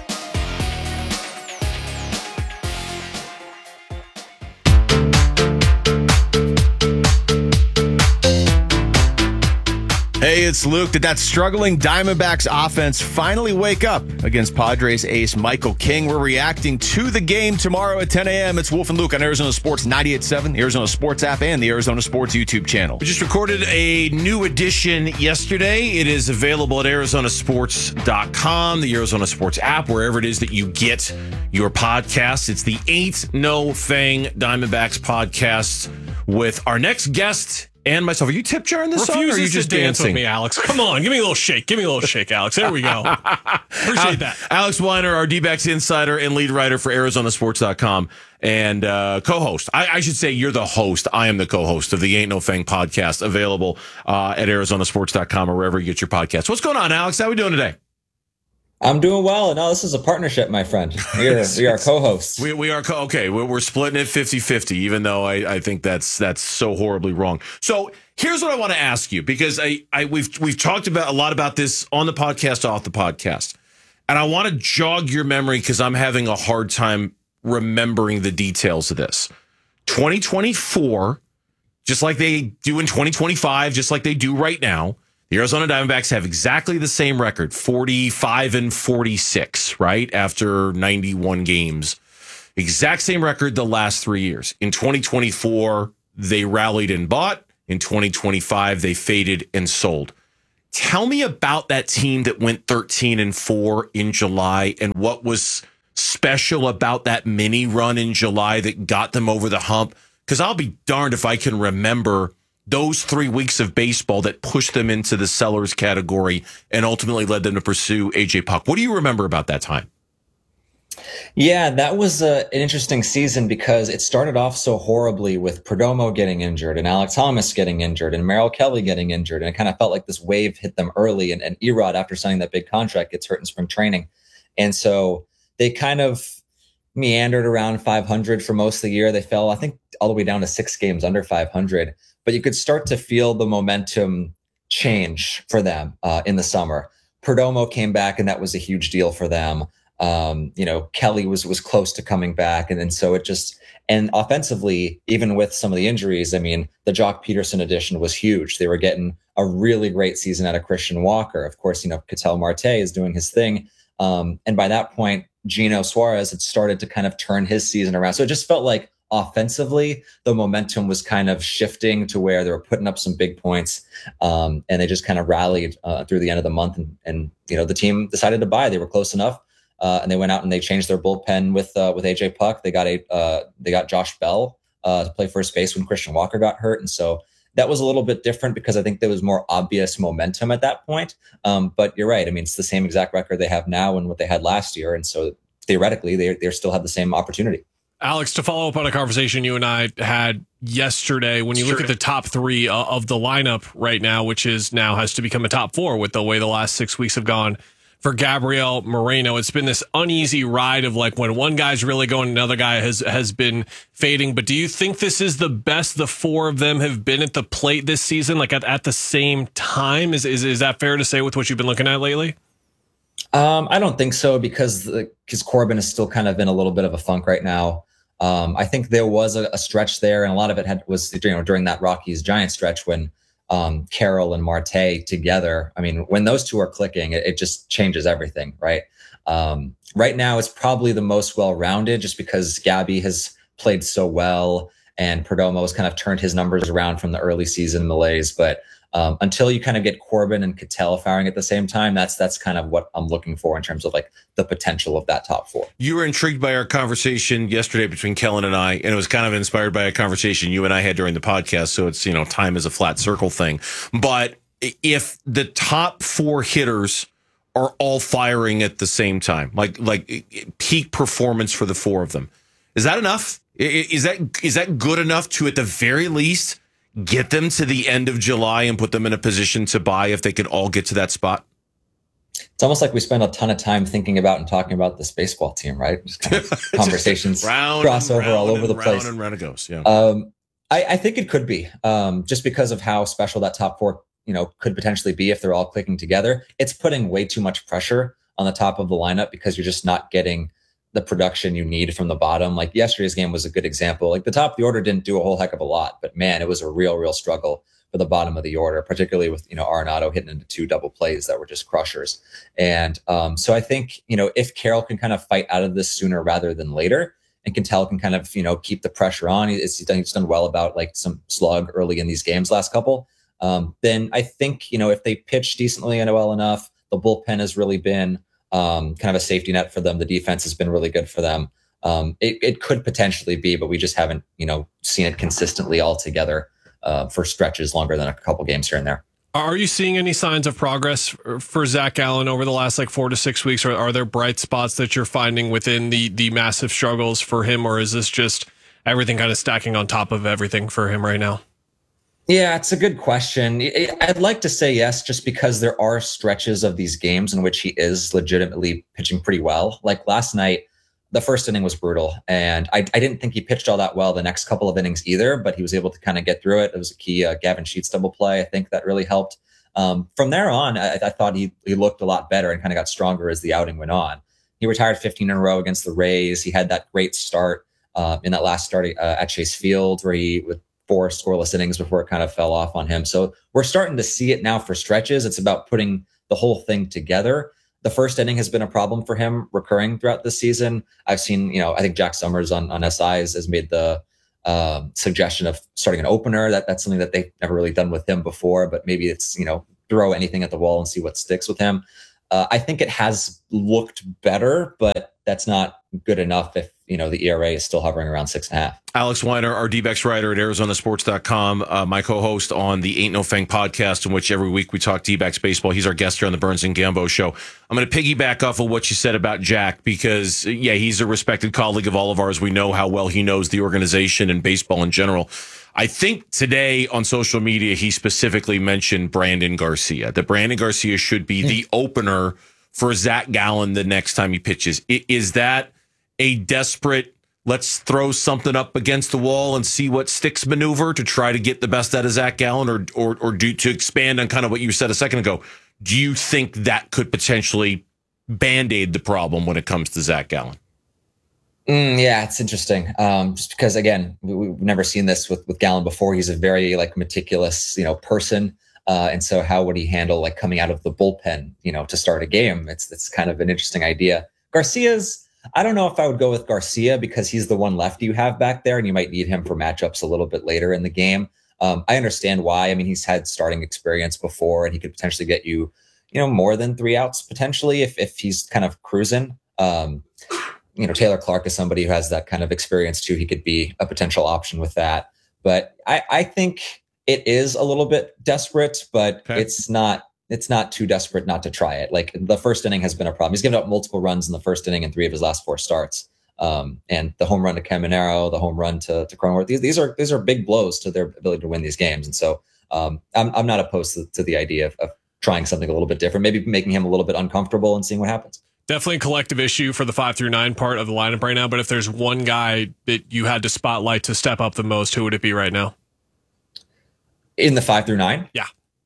Hey, it's Luke. Did that struggling Diamondbacks offense finally wake up against Padres ace Michael King? We're reacting to the game tomorrow at ten a.m. It's Wolf and Luke on Arizona Sports ninety-eight point seven, the Arizona Sports app, and the Arizona Sports YouTube channel. We just recorded a new edition yesterday. It is available at arizona sports dot com, the Arizona Sports app, wherever it is that you get your podcasts. It's the Ain't No Fang Diamondbacks podcast with our next guest and myself. Are you tip jarring this song, or are you just to dance dancing with me, Alex? Come on, give me a little shake. Give me a little shake, Alex. There we go. Appreciate that. Alex Weiner, our D-backs insider and lead writer for arizona sports dot com and uh, co-host. I, I should say you're the host. I am the co-host of the Ain't No Fang podcast, available uh, at arizona sports dot com or wherever you get your podcasts. What's going on, Alex? How are we doing today? I'm doing well. No, this is a partnership, my friend. We are, we are co-hosts. We, we are, co- okay, we're, we're splitting it fifty-fifty, even though I, I think that's that's so horribly wrong. So here's what I want to ask you, because I, I we've we've talked about a lot about this on the podcast, off the podcast. And I want to jog your memory because I'm having a hard time remembering the details of this. twenty twenty-four, just like they do in twenty twenty-five, just like they do right now, the Arizona Diamondbacks have exactly the same record, forty-five and forty-six, right? After ninety-one games. Exact same record the last three years. In twenty twenty-four, they rallied and bought. In twenty twenty-five, they faded and sold. Tell me about that team that went thirteen and four in July and what was special about that mini run in July that got them over the hump. Because I'll be darned if I can remember those three weeks of baseball that pushed them into the sellers category and ultimately led them to pursue A J Puck. What do you remember about that time? Yeah, that was a, an interesting season because it started off so horribly with Perdomo getting injured and Alek Thomas getting injured and Merrill Kelly getting injured. And it kind of felt like this wave hit them early. And, and Erod, after signing that big contract, gets hurt in spring training. And so they kind of meandered around five hundred for most of the year. They fell, I think, all the way down to six games under five hundred. But you could start to feel the momentum change for them uh, in the summer. Perdomo came back, and that was a huge deal for them. Um, you know, Kelly was was close to coming back, and then so it just and offensively, even with some of the injuries, I mean, the Jock Peterson addition was huge. They were getting a really great season out of Christian Walker. Of course, you know, Ketel Marte is doing his thing, um, and by that point, Gino Suarez had started to kind of turn his season around. So it just felt like offensively, the momentum was kind of shifting to where they were putting up some big points, um, and they just kind of rallied uh, through the end of the month, and, and you know, the team decided to buy. They were close enough. Uh, and they went out and they changed their bullpen with uh, with A J Puck. They got a uh, they got Josh Bell uh, to play first base when Christian Walker got hurt, and so that was a little bit different because I think there was more obvious momentum at that point. Um, but you're right. I mean, it's the same exact record they have now and what they had last year, and so theoretically, they they still have the same opportunity. Alex, to follow up on a conversation you and I had yesterday, when you look at the top three uh, of the lineup right now, which is now has to become a top four with the way the last six weeks have gone. For Gabriel Moreno, it's been this uneasy ride of like when one guy's really going, another guy has has been fading. But do you think this is the best the four of them have been at the plate this season, like at, at the same time? Is, is is that fair to say with what you've been looking at lately? Um, I don't think so because because Corbin is still kind of in a little bit of a funk right now. Um, I think there was a, a stretch there, and a lot of it had was you know during that Rockies Giants stretch when. Um, Carroll and Marte together. I mean, when those two are clicking, it, it just changes everything, right? Um, right now, it's probably the most well-rounded just because Gabby has played so well and Perdomo has kind of turned his numbers around from the early season malaise. But um, until you kind of get Corbin and Ketel firing at the same time, that's that's kind of what I'm looking for in terms of like the potential of that top four. You were intrigued by our conversation yesterday between Kellen and I, and it was kind of inspired by a conversation you and I had during the podcast. So it's, you know, time is a flat circle thing. But if the top four hitters are all firing at the same time, like like peak performance for the four of them, is that enough? Is that is that good enough to, at the very least, get them to the end of July and put them in a position to buy if they could all get to that spot? It's almost like we spend a ton of time thinking about and talking about this baseball team, right? Just kind of conversations round crossover round all over the round place. And round it goes. Yeah. Um, I, I think it could be um, just because of how special that top four, you know, could potentially be if they're all clicking together. It's putting way too much pressure on the top of the lineup because you're just not getting the production you need from the bottom. Like yesterday's game was a good example. Like the top of the order didn't do a whole heck of a lot, but man, it was a real, real struggle for the bottom of the order, particularly with, you know, Arenado hitting into two double plays that were just crushers. And um, so I think, you know, if Carroll can kind of fight out of this sooner rather than later, and Ketel can kind of, you know, keep the pressure on, he's done, he's done well about like some slug early in these games last couple, um, then I think, you know, if they pitch decently and well enough, the bullpen has really been Um, kind of a safety net for them. The defense has been really good for them. Um, it, it could potentially be, but we just haven't, you know, seen it consistently all together uh, for stretches longer than a couple games here and there. Are you seeing any signs of progress for Zach Gallen over the last like four to six weeks? Or are there bright spots that you're finding within the the massive struggles for him? Or is this just everything kind of stacking on top of everything for him right now? Yeah, it's a good question. I'd like to say yes, just because there are stretches of these games in which he is legitimately pitching pretty well. Like last night, the first inning was brutal, and I, I didn't think he pitched all that well the next couple of innings either, but he was able to kind of get through it. It was a key uh, Gavin Sheets double play, I think, that really helped. Um, from there on, I, I thought he, he looked a lot better and kind of got stronger as the outing went on. He retired fifteen in a row against the Rays. He had that great start uh, in that last start uh, at Chase Field where he, with four scoreless innings before it kind of fell off on him. So we're starting to see it now for stretches. It's about putting the whole thing together. The first inning has been a problem for him recurring throughout the season. I've seen, you know, I think Jack Summers on, on S I has, has made the um, suggestion of starting an opener. That that's something that they've never really done with him before, but maybe it's, you know, throw anything at the wall and see what sticks with him. Uh, I think it has looked better, but that's not good enough if, you know, the E R A is still hovering around six and a half. Alex Weiner, our D-backs writer at Arizona Sports dot com, uh, my co-host on the Ain't No Fang podcast, in which every week we talk D-backs baseball. He's our guest here on the Burns and Gambo show. I'm going to piggyback off of what you said about Jack because, yeah, he's a respected colleague of all of ours. We know how well he knows the organization and baseball in general. I think today on social media, he specifically mentioned Brandon Garcia, that Brandon Garcia should be the opener for Zach Gallen the next time he pitches. Is that a desperate, let's throw something up against the wall and see what sticks maneuver to try to get the best out of Zach Gallen, or or or do to expand on kind of what you said a second ago? Do you think that could potentially band-aid the problem when it comes to Zach Gallen? Mm, yeah, it's interesting. Um, just because, again, we, we've never seen this with, with Gallen before. He's a very like meticulous, you know, person. Uh, and so how would he handle like coming out of the bullpen, you know, to start a game? It's, it's kind of an interesting idea. Garcia's, I don't know if I would go with Garcia because he's the one lefty you have back there and you might need him for matchups a little bit later in the game. Um, I understand why. I mean, he's had starting experience before and he could potentially get you, you know, more than three outs potentially if, if he's kind of cruising. Um, you know, Taylor Clark is somebody who has that kind of experience too. He could be a potential option with that. But I, I think it is a little bit desperate, but okay. it's not it's not too desperate not to try it. Like the first inning has been a problem. He's given up multiple runs in the first inning in three of his last four starts. Um, and the home run to Caminero, the home run to, to Cronenworth, these, these are these are big blows to their ability to win these games. And so um, I'm I'm not opposed to, to the idea of, of trying something a little bit different, maybe making him a little bit uncomfortable and seeing what happens. Definitely a collective issue for the five through nine part of the lineup right now. But if there's one guy that you had to spotlight to step up the most, who would it be right now? In the five through nine? Yeah.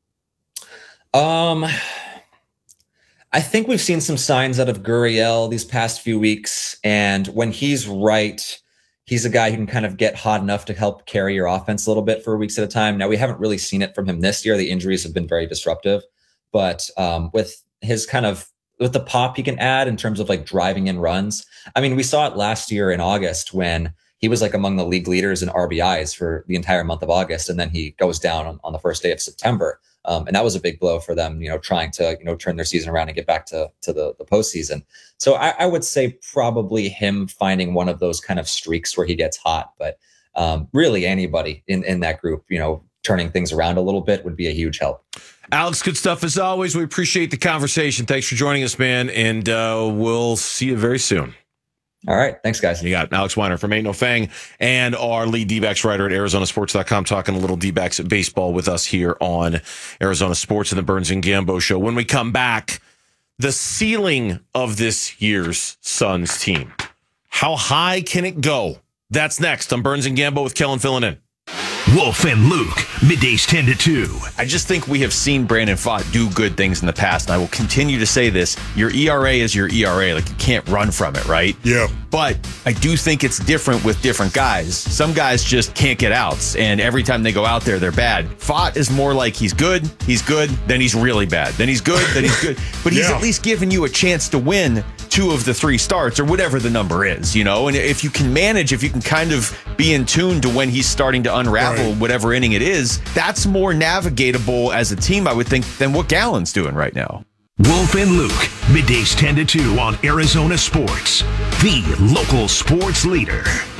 Um, I think we've seen some signs out of Gurriel these past few weeks. And when he's right, he's a guy who can kind of get hot enough to help carry your offense a little bit for weeks at a time. Now, we haven't really seen it from him this year. The injuries have been very disruptive. But um, with his kind of with the pop he can add in terms of like driving in runs. I mean, we saw it last year in August when he was like among the league leaders in R B Is for the entire month of August. And then he goes down on, on the first day of September. Um, and that was a big blow for them, you know, trying to, you know, turn their season around and get back to, to the, the postseason. So I, I would say probably him finding one of those kind of streaks where he gets hot, but um, really anybody in, in that group, you know, turning things around a little bit would be a huge help. Alex, good stuff as always. We appreciate the conversation. Thanks for joining us, man. And uh, we'll see you very soon. All right. Thanks, guys. You got Alex Weiner from Ain't No Fang and our lead D-backs writer at Arizona Sports dot com talking a little D-backs baseball with us here on Arizona Sports and the Burns and Gambo show. When we come back, the ceiling of this year's Suns team. How high can it go? That's next on Burns and Gambo with Kellen filling in. Wolf and Luke, middays ten to two. I just think we have seen Brandon Pfaadt do good things in the past, and I will continue to say this. Your E R A is your E R A. Like, you can't run from it, right? Yeah. But I do think it's different with different guys. Some guys just can't get outs, and every time they go out there, they're bad. Pfaadt is more like he's good, he's good, then he's really bad. Then he's good, then he's good. But he's yeah. at least giving you a chance to win two of the three starts or whatever the number is, you know? And if you can manage, if you can kind of be in tune to when he's starting to unravel right. whatever inning it is, that's more navigatable as a team, I would think, than what Gallen's doing right now. Wolf and Luke, middays ten to two on Arizona Sports, the local sports leader.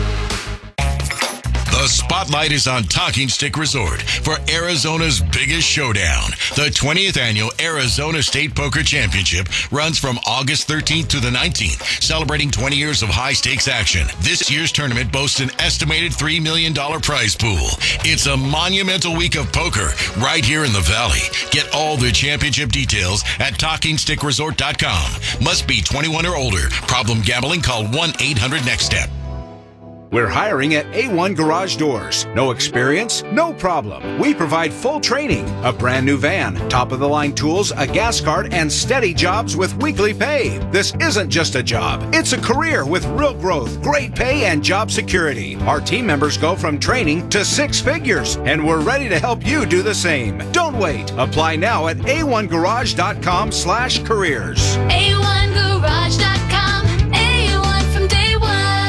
The spotlight is on Talking Stick Resort for Arizona's biggest showdown. The twentieth annual Arizona State Poker Championship runs from August thirteenth to the nineteenth, celebrating twenty years of high-stakes action. This year's tournament boasts an estimated three million dollars prize pool. It's a monumental week of poker right here in the Valley. Get all the championship details at talking stick resort dot com. Must be twenty-one or older. Problem gambling? Call one eight hundred next step. We're hiring at A one Garage Doors. No experience? No problem. We provide full training, a brand new van, top-of-the-line tools, a gas card, and steady jobs with weekly pay. This isn't just a job. It's a career with real growth, great pay, and job security. Our team members go from training to six figures, and we're ready to help you do the same. Don't wait. Apply now at A one garage dot com slash careers. A one garage dot com. A one from day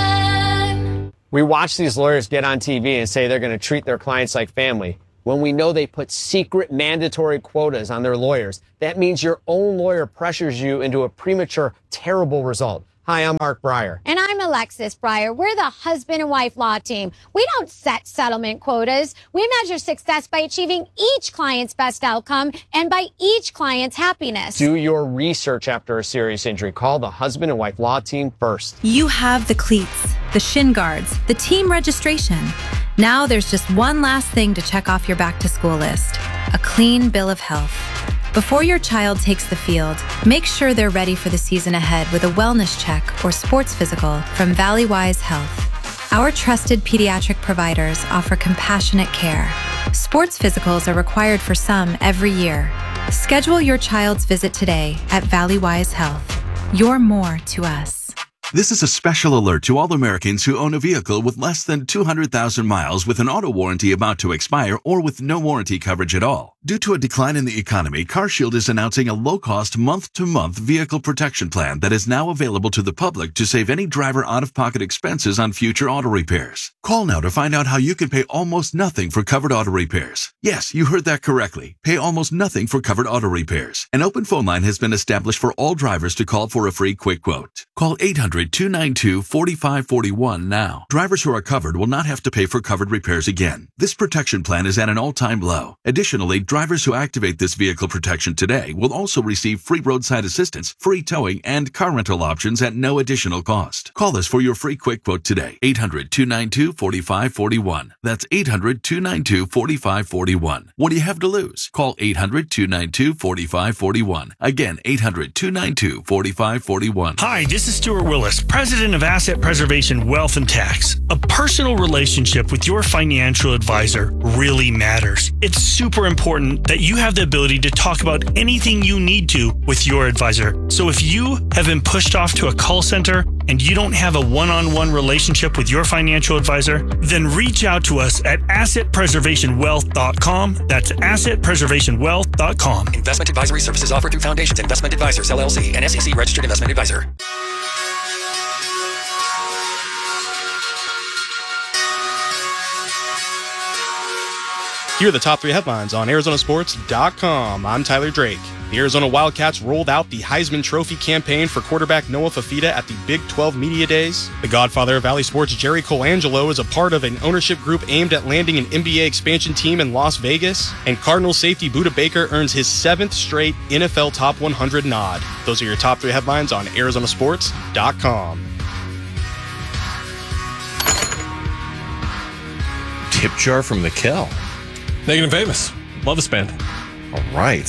one. We watch these lawyers get on T V and say they're going to treat their clients like family when we know they put secret mandatory quotas on their lawyers. That means your own lawyer pressures you into a premature, terrible result. Hi, I'm Mark Breyer. And I'm Alexis Breyer. We're the husband and wife law team. We don't set settlement quotas. We measure success by achieving each client's best outcome and by each client's happiness. Do your research after a serious injury. Call the husband and wife law team first. You have the cleats, the shin guards, the team registration. Now there's just one last thing to check off your back to school list, a clean bill of health. Before your child takes the field, make sure they're ready for the season ahead with a wellness check or sports physical from Valleywise Health. Our trusted pediatric providers offer compassionate care. Sports physicals are required for some every year. Schedule your child's visit today at Valleywise Health. You're more to us. This is a special alert to all Americans who own a vehicle with less than two hundred thousand miles with an auto warranty about to expire or with no warranty coverage at all. Due to a decline in the economy, CarShield is announcing a low-cost month-to-month vehicle protection plan that is now available to the public to save any driver out-of-pocket expenses on future auto repairs. Call now to find out how you can pay almost nothing for covered auto repairs. Yes, you heard that correctly. Pay almost nothing for covered auto repairs. An open phone line has been established for all drivers to call for a free quick quote. Call eight hundred, two nine two, four five four one now. Drivers who are covered will not have to pay for covered repairs again. This protection plan is at an all-time low. Additionally, drivers who activate this vehicle protection today will also receive free roadside assistance, free towing, and car rental options at no additional cost. Call us for your free quick quote today. eight hundred, two nine two, four five four one. That's eight hundred, two nine two, four five four one. What do you have to lose? Call eight hundred, two nine two, four five four one. Again, eight hundred, two nine two, four five four one. Hi, this is Stuart Willis, President of Asset Preservation Wealth and Tax. A personal relationship with your financial advisor really matters. It's super important that you have the ability to talk about anything you need to with your advisor. So if you have been pushed off to a call center and you don't have a one-on-one relationship with your financial advisor, then reach out to us at asset preservation wealth dot com. That's asset preservation wealth dot com. Investment advisory services offered through Foundations Investment Advisors, L L C, an S E C registered investment advisor. Here are the top three headlines on Arizona Sports dot com. I'm Tyler Drake. The Arizona Wildcats rolled out the Heisman Trophy campaign for quarterback Noah Fafita at the Big twelve Media Days. The godfather of Valley Sports, Jerry Colangelo, is a part of an ownership group aimed at landing an N B A expansion team in Las Vegas. And Cardinals safety Budda Baker earns his seventh straight N F L Top one hundred nod. Those are your top three headlines on Arizona Sports dot com. Tip jar from Mikkel. Naked and Famous. Love this band. All right.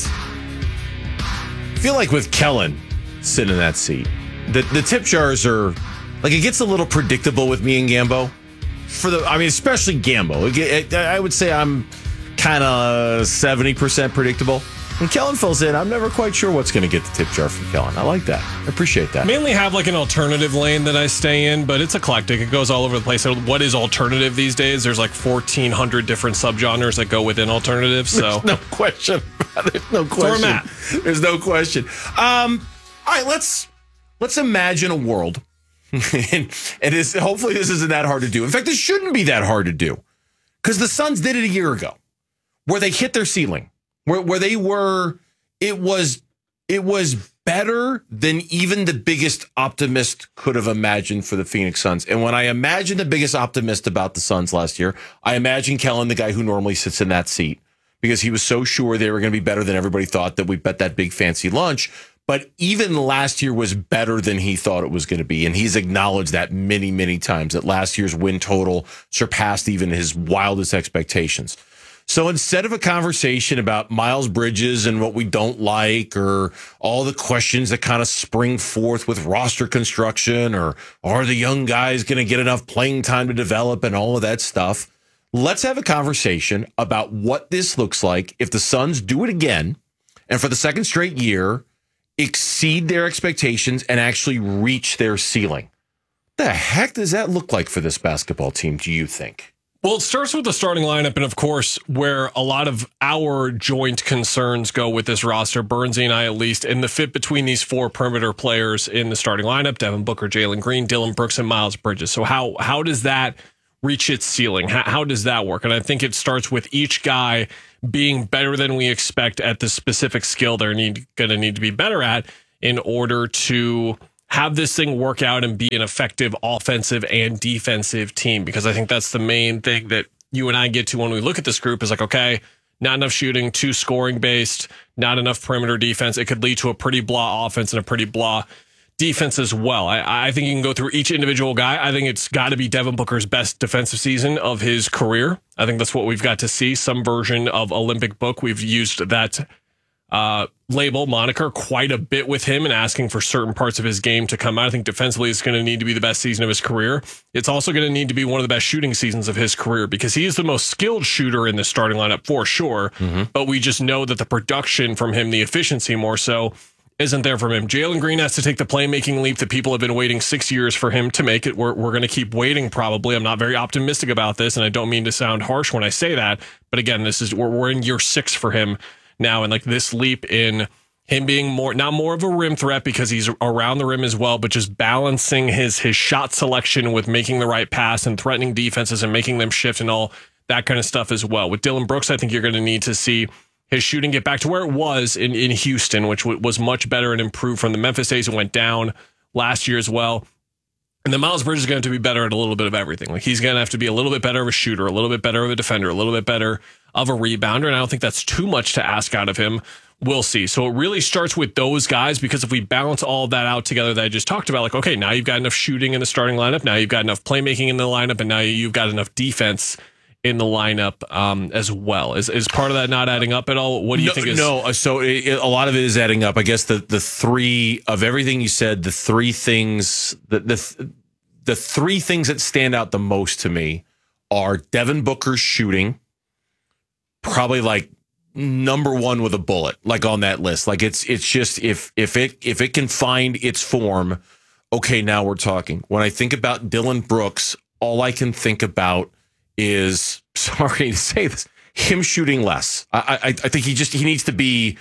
I feel like with Kellen sitting in that seat, the, the tip jars are, like, it gets a little predictable with me and Gambo. For the, I mean, especially Gambo. It, it, I would say I'm kind of seventy percent predictable. When Kellen fills in, I'm never quite sure what's going to get the tip jar from Kellen. I like that. I appreciate that. Mainly have like an alternative lane that I stay in, but it's eclectic. It goes all over the place. So what is alternative these days? There's like fourteen hundred different subgenres that go within alternative. So There's no question. There's no question. That's where I'm at. There's no question. Um, all right, let's let's imagine a world, and it is hopefully this isn't that hard to do. In fact, this shouldn't be that hard to do, because the Suns did it a year ago, where they hit their ceiling. Where where they were, it was it was better than even the biggest optimist could have imagined for the Phoenix Suns. And when I imagine the biggest optimist about the Suns last year, I imagine Kellen, the guy who normally sits in that seat, because he was so sure they were going to be better than everybody thought that we bet that big fancy lunch. But even last year was better than he thought it was going to be. And he's acknowledged that many, many times, that last year's win total surpassed even his wildest expectations. So instead of a conversation about Miles Bridges and what we don't like, or all the questions that kind of spring forth with roster construction, or are the young guys going to get enough playing time to develop and all of that stuff, let's have a conversation about what this looks like if the Suns do it again and for the second straight year exceed their expectations and actually reach their ceiling. The heck does that look like for this basketball team, do you think? Well, it starts with the starting lineup, and of course, where a lot of our joint concerns go with this roster, Burnsy and I at least, and the fit between these four perimeter players in the starting lineup, Devin Booker, Jalen Green, Dillon Brooks, and Miles Bridges. So how how does that reach its ceiling? How, how does that work? And I think it starts with each guy being better than we expect at the specific skill they're need, going to need to be better at in order to have this thing work out and be an effective offensive and defensive team. Because I think that's the main thing that you and I get to when we look at this group is like, okay, not enough shooting, too scoring based, not enough perimeter defense. It could lead to a pretty blah offense and a pretty blah defense as well. I, I think you can go through each individual guy. I think it's got to be Devin Booker's best defensive season of his career. I think that's what we've got to see. Some version of Olympic book. We've used that uh, label, moniker, quite a bit with him and asking for certain parts of his game to come out. I think defensively it's going to need to be the best season of his career. It's also going to need to be one of the best shooting seasons of his career because he is the most skilled shooter in the starting lineup for sure. Mm-hmm. But we just know that the production from him, the efficiency more so, isn't there from him. Jalen Green has to take the playmaking leap that people have been waiting six years for him to make it. We're, we're going to keep waiting probably. I'm not very optimistic about this, and I don't mean to sound harsh when I say that. But again, this is we're, we're in year six for him now, and like this leap in him being more, not more of a rim threat because he's around the rim as well, but just balancing his his shot selection with making the right pass and threatening defenses and making them shift and all that kind of stuff as well. With Dillon Brooks, I think you're going to need to see his shooting get back to where it was in, in Houston, which w- was much better and improved from the Memphis days. It went down last year as well. And then Miles Bridges is going to be better at a little bit of everything. Like he's going to have to be a little bit better of a shooter, a little bit better of a defender, a little bit better of a rebounder. And I don't think that's too much to ask out of him. We'll see. So it really starts with those guys, because if we balance all of that out together that I just talked about, like, okay, now you've got enough shooting in the starting lineup. Now you've got enough playmaking in the lineup. And now you've got enough defense in the lineup um, as well. Is is part of that not adding up at all? What do you no, think is... No, so it, it, a lot of it is adding up. I guess the, the three, of everything you said, the three things, the, the, the three things that stand out the most to me are Devin Booker's shooting, probably like number one with a bullet, like on that list. Like it's it's just, if if it if it can find its form, okay, now we're talking. When I think about Dillon Brooks, all I can think about is, sorry to say this, him shooting less. I, I, I think he just, he needs to be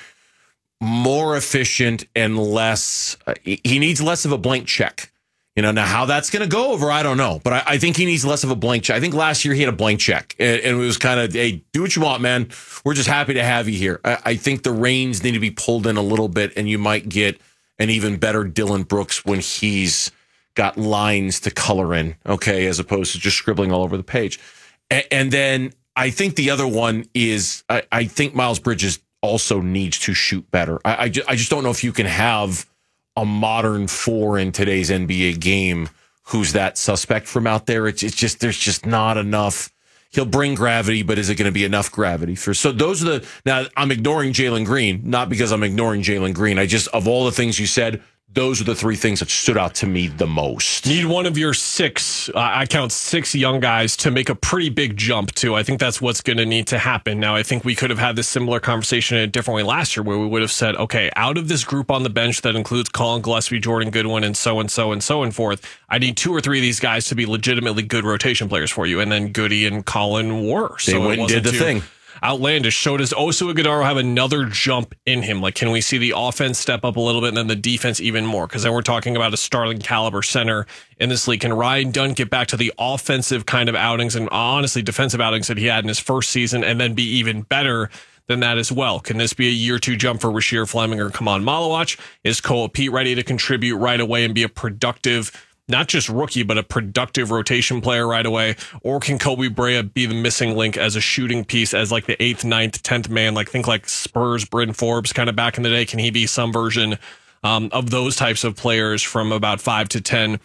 more efficient and less, uh, he needs less of a blank check. You know, now how that's going to go over, I don't know. But I, I think he needs less of a blank check. I think last year he had a blank check. And, and it was kind of, hey, do what you want, man. We're just happy to have you here. I, I think the reins need to be pulled in a little bit, and you might get an even better Dillon Brooks when he's got lines to color in, okay, as opposed to just scribbling all over the page. And then I think the other one is I, I think Miles Bridges also needs to shoot better. I, I, just, I just don't know if you can have a modern four in today's N B A game who's that suspect from out there. It's, it's just, there's just not enough. He'll bring gravity, but is it going to be enough gravity for? So those are the, now I'm ignoring Jalen Green, not because I'm ignoring Jalen Green. I just, of all the things you said, those are the three things that stood out to me the most. Need one of your six, uh, I count six young guys to make a pretty big jump too. I think that's what's going to need to happen. Now, I think we could have had this similar conversation in a different way last year where we would have said, okay, out of this group on the bench that includes Colin Gillespie, Jordan Goodwin, and so and so and so and forth, I need two or three of these guys to be legitimately good rotation players for you. And then Goody and Colin were. They so went and did the too thing. Outlandish. So does Oso Ighodaro have another jump in him? Like, can we see the offense step up a little bit and then the defense even more? Because then we're talking about a starting caliber center in this league. Can Ryan Dunn get back to the offensive kind of outings and honestly defensive outings that he had in his first season and then be even better than that as well? Can this be a year two jump for Rasheer Fleming or Kaman Malawach? Is Koa Pete ready to contribute right away and be a productive, not just rookie, but a productive rotation player right away? Or can Kobe Brea be the missing link as a shooting piece, as like the eighth, ninth, tenth man? Like, think like Spurs, Bryn Forbes kind of back in the day. Can he be some version um, of those types of players from about five to ten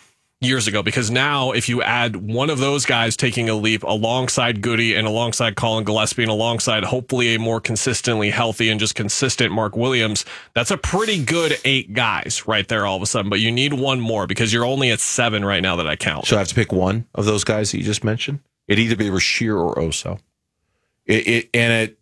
years ago, because now if you add one of those guys taking a leap alongside Goody and alongside Colin Gillespie and alongside hopefully a more consistently healthy and just consistent Mark Williams, that's a pretty good eight guys right there all of a sudden. But you need one more because you're only at seven right now that I count. So I have to pick one of those guys that you just mentioned. It'd either be Rasheer or Oso. It, it and it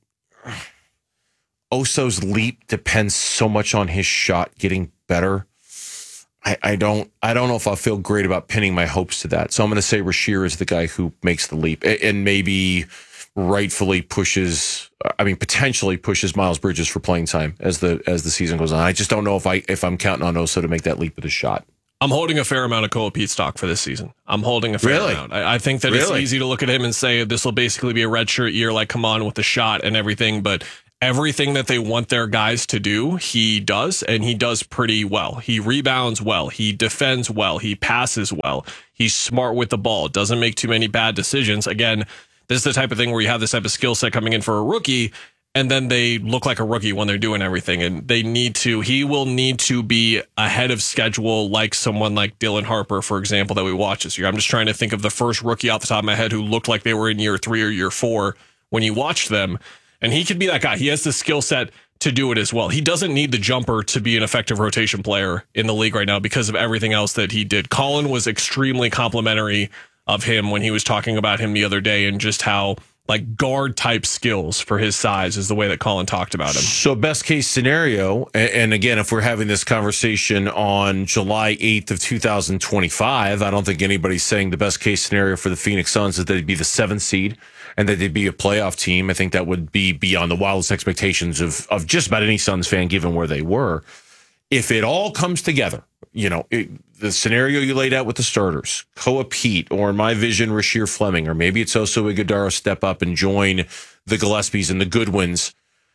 Oso's leap depends so much on his shot getting better. I, I don't I don't know if I'll feel great about pinning my hopes to that. So I'm going to say Rasheer is the guy who makes the leap and maybe rightfully pushes, I mean, potentially pushes Miles Bridges for playing time as the as the season goes on. I just don't know if, I, if I'm counting on Oso to make that leap with his shot. I'm holding a fair amount of Koa Pete stock for this season. I'm holding a fair really? amount. I, I think that really? It's easy to look at him and say this will basically be a redshirt year, like come on with the shot and everything, but everything that they want their guys to do, he does, and he does pretty well. He rebounds well. He defends well. He passes well. He's smart with the ball. Doesn't make too many bad decisions. Again, this is the type of thing where you have this type of skill set coming in for a rookie, and then they look like a rookie when they're doing everything. And they need to, he will need to be ahead of schedule like someone like Dylan Harper, for example, that we watched this year. I'm just trying to think of the first rookie off the top of my head who looked like they were in year three or year four when you watched them. And he could be that guy. He has the skill set to do it as well. He doesn't need the jumper to be an effective rotation player in the league right now because of everything else that he did. Colin was extremely complimentary of him when he was talking about him the other day and just how like guard type skills for his size is the way that Colin talked about him. So best case scenario, and again, if we're having this conversation on July eighth of two thousand twenty-five, I don't think anybody's saying the best case scenario for the Phoenix Suns is that they'd be the seventh seed and that they'd be a playoff team. I think that would be beyond the wildest expectations of, of just about any Suns fan, given where they were. If it all comes together, you know, it, the scenario you laid out with the starters, Koa Pete, or in my vision, Rasheer Fleming, or maybe it's also Iguodala step up and join the Gillespies and the Goodwins.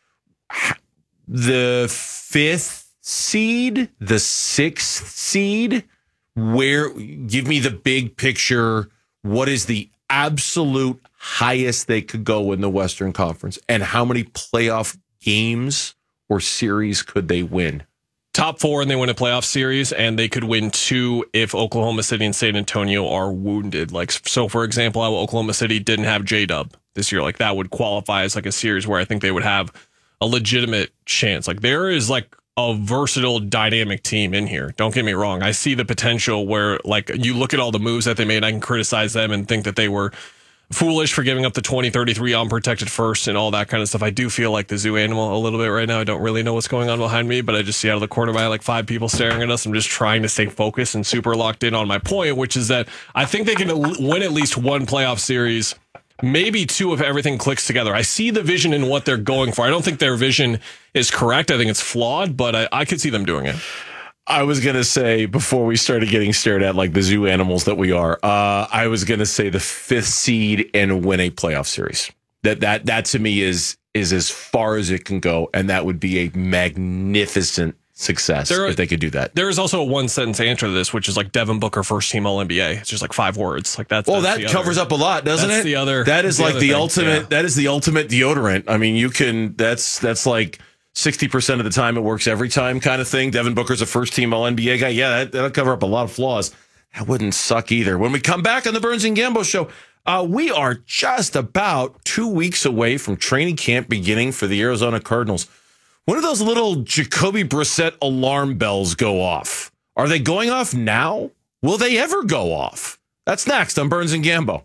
The fifth seed, the sixth seed, where, give me the big picture. What is the absolute highest they could go in the Western Conference, and how many playoff games or series could they win? Top four, and they win a playoff series, and they could win two if Oklahoma City and San Antonio are wounded. Like, so for example, how Oklahoma City didn't have J-Dub this year. Like, that would qualify as like a series where I think they would have a legitimate chance. Like, there is like a versatile, dynamic team in here. Don't get me wrong. I see the potential where, like, you look at all the moves that they made, I can criticize them and think that they were foolish for giving up the twenty thirty-three unprotected first and all that kind of stuff. I do feel like the zoo animal a little bit right now. I don't really know what's going on behind me, but I just see out of the corner of my eye like five people staring at us. I'm just trying to stay focused and super locked in on my point, which is that I think they can win at least one playoff series, maybe two if everything clicks together. I see the vision in what they're going for. I don't think their vision is correct. I think it's flawed, but I, I could see them doing it. I was going to say, before we started getting stared at like the zoo animals that we are, uh, I was going to say the fifth seed and win a playoff series. That that that to me is is as far as it can go, and that would be a magnificent success there are, if they could do that. There is also a one sentence answer to this, which is like Devin Booker first team All N B A. It's just like five words. Like that's well, that's that covers other, up a lot, doesn't that's it? The other that is the like the thing. ultimate. Yeah. That is the ultimate deodorant. I mean, you can. That's that's like sixty percent of the time it works every time kind of thing. Devin Booker's a first team All N B A guy. Yeah, that, that'll cover up a lot of flaws. That wouldn't suck either. When we come back on the Burns and Gambo show, uh, we are just about two weeks away from training camp beginning for the Arizona Cardinals. When do those little Jacoby Brissett alarm bells go off? Are they going off now? Will they ever go off? That's next on Burns and Gambo.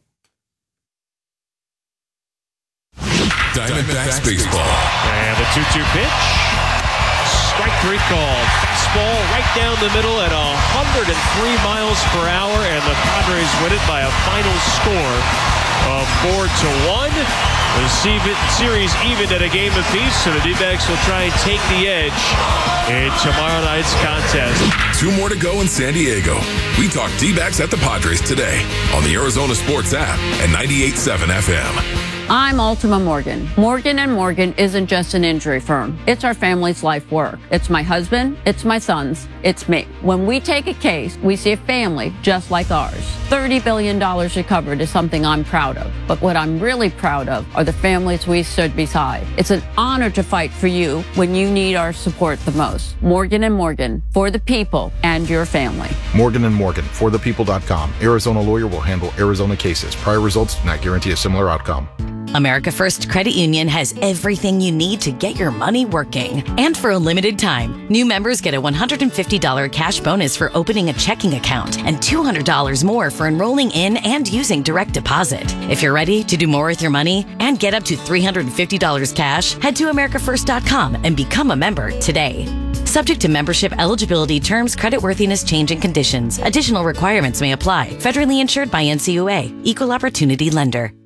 Diamondbacks baseball. And the two two pitch. Strike three called. Fastball right down the middle at one hundred three miles per hour, and the Padres win it by a final score of four to one. The series even at a game apiece, so the D-backs will try and take the edge in tomorrow night's contest. Two more to go in San Diego. We talk D-backs at the Padres today on the Arizona Sports app and ninety-eight point seven F M. I'm Ultima Morgan. Morgan and Morgan isn't just an injury firm. It's our family's life work. It's my husband, it's my sons, it's me. When we take a case, we see a family just like ours. thirty billion dollars recovered is something I'm proud of. But what I'm really proud of are the families we stood beside. It's an honor to fight for you when you need our support the most. Morgan and Morgan, for the people and your family. Morgan and Morgan, for the people dot com. Arizona lawyer will handle Arizona cases. Prior results do not guarantee a similar outcome. America First Credit Union has everything you need to get your money working. And for a limited time, new members get a one hundred fifty dollars cash bonus for opening a checking account and two hundred dollars more for enrolling in and using direct deposit. If you're ready to do more with your money and get up to three hundred fifty dollars cash, head to America First dot com and become a member today. Subject to membership eligibility, terms, creditworthiness, change, and conditions. Additional requirements may apply. Federally insured by N C U A. Equal Opportunity Lender.